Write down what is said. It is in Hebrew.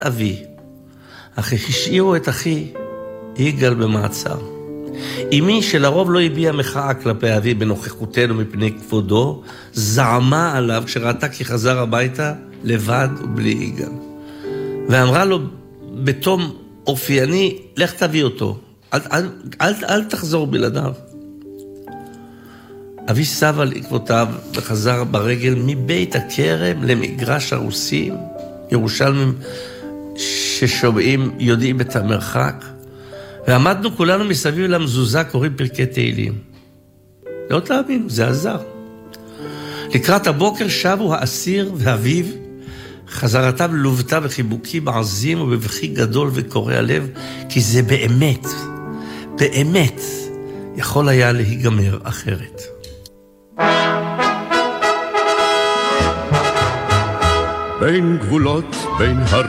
אבי, אך השאירו את אחי יגאל במעצר. אמי שלרוב לא הביעה מחאה כלפי אבי בנוכחותנו מפני כבודו, זעמה עליו כשראתה כי חזר הביתה לבד ובלי יגאל. ואמרה לו בתום אופייני, לך תביא אותו, אל תחזור בלעדיו. אבי סב על עקבותיו וחזר ברגל מבית הכרם למגרש הרוסים. ירושלמים ששומעים יודעים את המרחק. ועמדנו כולנו מסביב למזוזה קוראים פרקי תהילים. לא תאמינו, זה עזר. לקראת הבוקר שבו האסיר ואביו, חזרתם לובתה בחיבוקים עזים ובבכי גדול וקורע לב, כי זה באמת, באמת יכול היה להיגמר אחרת. בין גבולות, בין